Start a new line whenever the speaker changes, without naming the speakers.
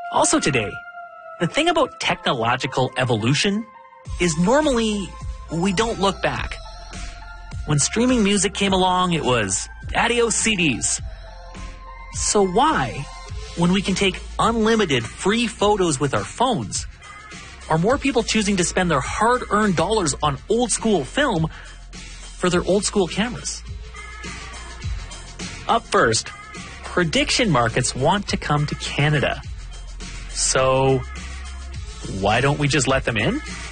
Also today, the thing about technological evolution is normally we don't look back. When streaming music came along, it was adios CDs. So why, when we can take unlimited free photos with our phones, are more people choosing to spend their hard-earned dollars on old-school film for their old-school cameras? Up first, prediction markets want to come to Canada. So, why don't we just let them in?